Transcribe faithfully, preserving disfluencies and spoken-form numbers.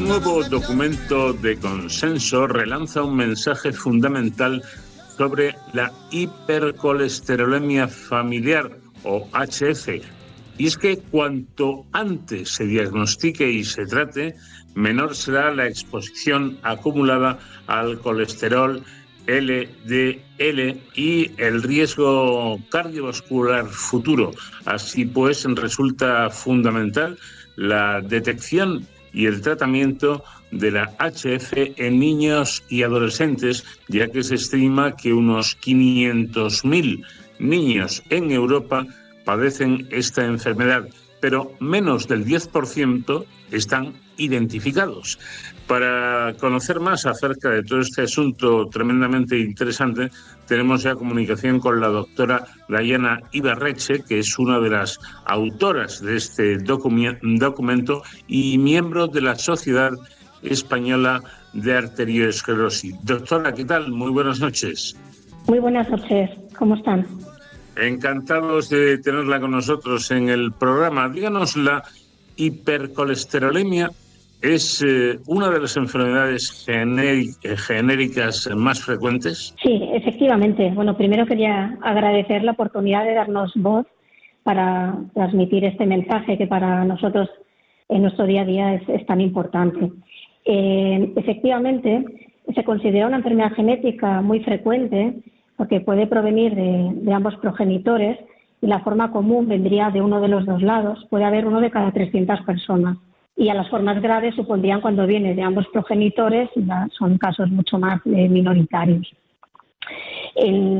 nuevo documento de consenso relanza un mensaje fundamental sobre la hipercolesterolemia familiar, o H F. Y es que cuanto antes se diagnostique y se trate, menor será la exposición acumulada al colesterol L D L y el riesgo cardiovascular futuro. Así pues, resulta fundamental la detección y el tratamiento de la H F en niños y adolescentes, ya que se estima que unos quinientos mil niños en Europa padecen esta enfermedad, pero menos del diez por ciento están identificados. Para conocer más acerca de todo este asunto tremendamente interesante, tenemos ya comunicación con la doctora Dayana Ibarretxe, que es una de las autoras de este documento y miembro de la Sociedad Española de Arteriosclerosis. Doctora, ¿qué tal? Muy buenas noches. Muy buenas noches. ¿Cómo están? Encantados de tenerla con nosotros en el programa. Díganos, la hipercolesterolemia es eh, una de las enfermedades genéricas más frecuentes. Sí, efectivamente. Bueno, primero quería agradecer la oportunidad de darnos voz para transmitir este mensaje que para nosotros en nuestro día a día es, es tan importante. Eh, efectivamente, se considera una enfermedad genética muy frecuente porque puede provenir de, de ambos progenitores y la forma común vendría de uno de los dos lados. Puede haber uno de cada trescientas personas. Y a las formas graves supondrían cuando viene de ambos progenitores, ya son casos mucho más eh, minoritarios. El,